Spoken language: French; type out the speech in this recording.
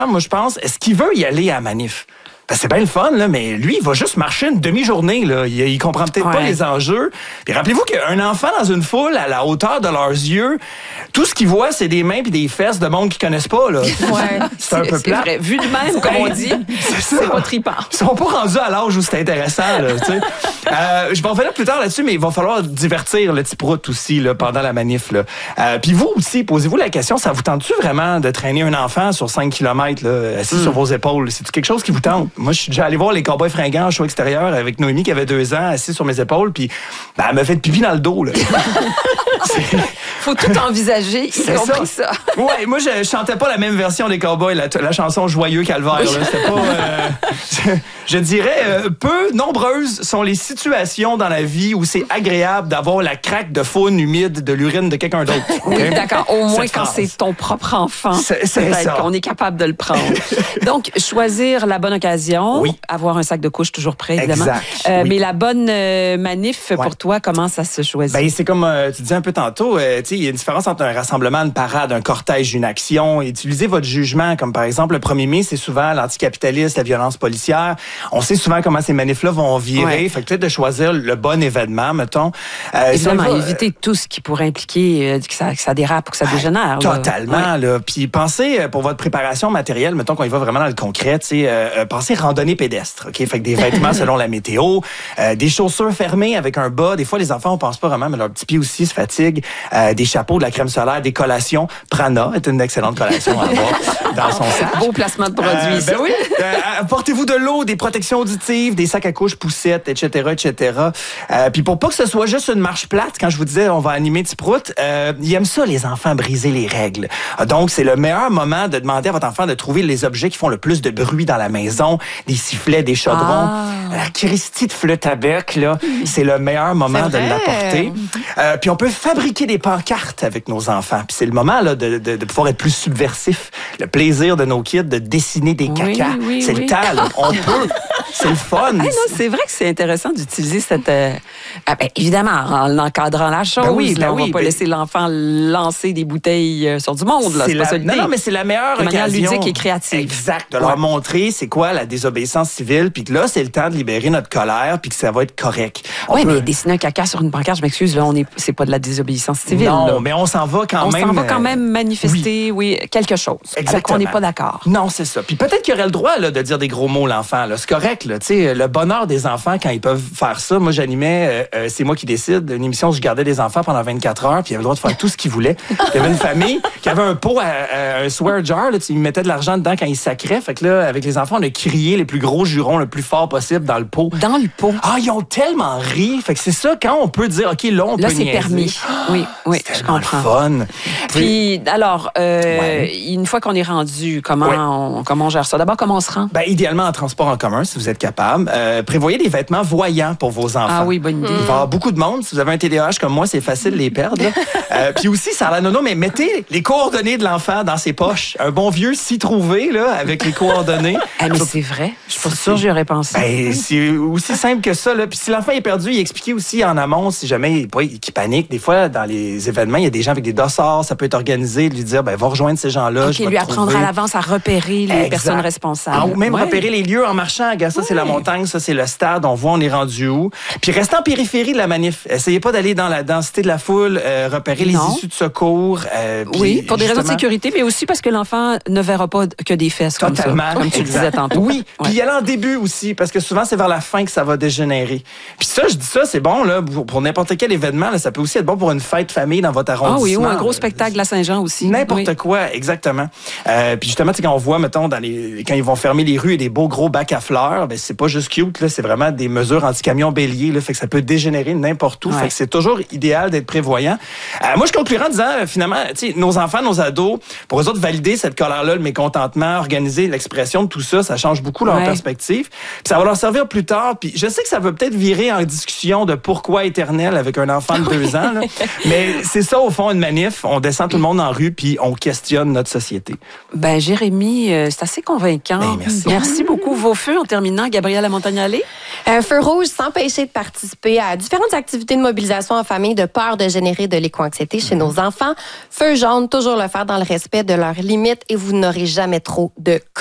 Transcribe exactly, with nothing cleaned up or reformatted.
moi, je pense, est-ce qu'il veut y aller à la manif? Ben, c'est bien le fun, là, mais lui, il va juste marcher une demi-journée. Là. Il, il comprend peut-être ouais. pas les enjeux. Puis rappelez-vous qu'un enfant dans une foule, à la hauteur de leurs yeux, tout ce qu'il voit, c'est des mains et des fesses de monde qu'ils connaissent pas. Là. Ouais. c'est un peu plat. Vrai. Vu de même, comme on dit, c'est, c'est pas trippant. Ils sont pas rendus à l'âge où c'est intéressant. Là, euh, je vais en revenir plus tard là-dessus, mais il va falloir divertir le petit prout aussi là, pendant la manif. Là. Euh, puis vous aussi, posez-vous la question, ça vous tente-tu vraiment de traîner un enfant sur cinq kilomètres là, assis mm. sur vos épaules? C'est-tu quelque chose qui vous tente? Moi, je suis déjà allé voir les Cowboys fringants en show extérieur avec Noémie qui avait deux ans, assise sur mes épaules, puis ben, elle m'a fait de pipi dans le dos. Là. Faut tout envisager, y compris ça. ça. Ouais, moi, je, je chantais pas la même version des Cowboys, la, la chanson Joyeux Calvaire. Là. C'était pas... Euh, je, je dirais, euh, peu nombreuses sont les situations dans la vie où c'est agréable d'avoir la craque de faune humide de l'urine de quelqu'un d'autre. Oui, okay? D'accord. Au moins, Cette quand phrase. c'est ton propre enfant, c'est, c'est peut-être ça. qu'on est capable de le prendre. Donc, choisir la bonne occasion, oui. avoir un sac de couche toujours prêt, évidemment. Exact. Euh, oui. Mais la bonne euh, manif, ouais. pour toi, comment ça se choisit? Ben, c'est comme euh, tu disais un peu tantôt, euh, il y a une différence entre un rassemblement, une parade, un cortège, une action. Utilisez votre jugement, comme par exemple le premier mai, c'est souvent l'anticapitaliste, la violence policière. On sait souvent comment ces manifs-là vont virer. Ouais. Fait que peut-être de choisir le bon événement, mettons. Euh, Évidemment, va, éviter tout ce qui pourrait impliquer euh, que, ça, que ça dérape ou que ça dégénère. Totalement. Là. Là. Puis pensez, pour votre préparation matérielle, mettons qu'on y va vraiment dans le concret, euh, pensez randonnée pédestre. Okay? Fait que des vêtements selon la météo, euh, des chaussures fermées avec un bas. Des fois, les enfants, on pense pas vraiment, mais leurs petits pieds aussi se fatiguent. Euh, des chapeaux, de la crème solaire, des collations. Prana est une excellente collation à avoir dans son sac. Beau placement de produit. Euh, ben oui. Euh, apportez-vous de l'eau, des protections auditives, des sacs à couche poussettes, et cetera, et cetera. Euh, puis pour pas que ce soit juste une marche plate, quand je vous disais on va animer Petit Prout, euh, ils aiment ça, les enfants, briser les règles. Donc, c'est le meilleur moment de demander à votre enfant de trouver les objets qui font le plus de bruit dans la maison, des sifflets, des chaudrons. Ah. La Christie de flûte à bec, là, c'est le meilleur moment de l'apporter. Euh, puis on peut fabriquer des pancartes avec nos enfants. Puis c'est le moment là, de, de, de pouvoir être plus subversif. Le plaisir de nos kids de dessiner des oui, cacas. Oui, c'est oui. le temps, là. On peut. C'est le fun. Hey, non, c'est vrai que c'est intéressant d'utiliser cette... Euh, ah ben, évidemment, en encadrant la chose. Ben oui, ben là, on oui, va pas ben... laisser l'enfant lancer des bouteilles euh, sur du monde. Là. C'est, c'est la... pas ça Non, non, mais c'est la meilleure de occasion. manière ludique et créative. Exact. De leur ouais. montrer c'est quoi la désobéissance civile, puis que là, c'est le temps de libérer notre colère, puis que ça va être correct. Oui, peut... mais dessiner un caca sur une pancarte, je m'excuse, là, on est... c'est pas de la désobéissance civile. Non, là. mais on s'en va quand on même... On s'en va quand même manifester, oui, oui quelque chose. Exactement. On n'est pas d'accord. Non, c'est ça. Puis peut-être qu'il aurait le droit là, de dire des gros mots, l'enfant. Là. C'est correct. Là. Le bonheur des enfants, quand ils peuvent faire ça. Moi, j'animais euh, C'est moi qui décide, une émission où je gardais des enfants pendant vingt-quatre heures, puis ils avaient le droit de faire tout ce qu'ils voulaient. Il y avait une famille qui avait un pot, à, à, un swear jar, là, ils mettaient de l'argent dedans quand ils sacraient. Fait que là, avec les enfants, on a crié les plus gros jurons le plus fort possible dans le pot. Dans le pot? Ah, ils ont tellement ri. Fait que c'est ça, quand on peut dire, OK, là, on là, peut c'est niaiser. Permis. Oui, oui, c'est je comprends. Fun. Puis, puis alors, euh, ouais. une fois qu'on est rendu, comment, ouais. on, comment on gère ça? D'abord, comment on se rend? Ben, idéalement, en transport en commun, si vous êtes capable. Euh, prévoyez des vêtements voyants pour vos enfants. Ah oui, bonne idée. Il va y avoir beaucoup de monde. Si vous avez un T D A H comme moi, c'est facile de les perdre. euh, puis aussi, ça a la nono, mais mettez les coordonnées de l'enfant dans ses poches. Un bon vieux s'y trouver, là, avec les coordonnées. Ah, mais c'est vrai. Je suis pas sûre j'y aurais pensé. Ben, c'est aussi simple que ça, là. Puis si l'enfant est perdu, il expliquait aussi en amont, si jamais il, il panique. Des fois, dans les événements, il y a des gens avec des dossards. Ça peut être organisé de lui dire, ben, va rejoindre ces gens-là. OK, je vais lui te apprendre trouver. à l'avance à repérer les exact. personnes responsables. Ah, ou même ouais. repérer les lieux en marchant. Regarde, ça, ouais. c'est la montagne, ça, c'est le stade. On voit, on est rendu où. Puis restez en périphérie de la manif. Essayez pas d'aller dans la densité de la foule, euh, repérer les non. issues de secours. Euh, oui, pour des justement... raisons de sécurité, mais aussi parce que l'enfant ne verra pas que des fesses comme Totalement. ça, comme tu le disais tantôt. Oui, puis ouais. y aller en début aussi, parce que souvent, c'est vers la fin que ça va dégénérer. Puis ça, je dis ça, c'est bon là pour, pour n'importe quel événement. Là, ça peut aussi être bon pour une fête famille dans votre arrondissement. Ah oui, ou un gros spectacle de la Saint-Jean aussi. N'importe oui. quoi, exactement. Euh, puis justement, quand on voit, mettons, dans les, quand ils vont fermer les rues et des beaux gros bacs à fleurs, ben c'est pas juste cute, là, c'est vraiment des mesures anti-camions béliers, là, fait que ça peut dégénérer n'importe où. Ouais. Fait que c'est toujours idéal d'être prévoyant. Euh, moi, je conclurai en disant, euh, finalement, tu sais, nos enfants, nos ados, pour eux autres, valider cette colère-là, le mécontentement, organiser l'expression de tout ça, ça change beaucoup leur ouais. perspective. Puis ça va leur servir plus tard. Puis je sais que ça va peut-être virer en discussion de pourquoi éternel avec un enfant de deux ans, là, mais c'est ça, au fond, une manif. On descend tout le monde en rue, puis on questionne notre société. Ben, Jérémy, euh, c'est assez convaincant. Ben, merci. Merci beaucoup. Vos feux, en terminant. maintenant, Gabrielle Lamontagne-Allé? Euh, feu rouge, s'empêcher de participer à différentes activités de mobilisation en famille de peur de générer de l'éco-anxiété chez mmh. nos enfants. Feu jaune, toujours le faire dans le respect de leurs limites et vous n'aurez jamais trop de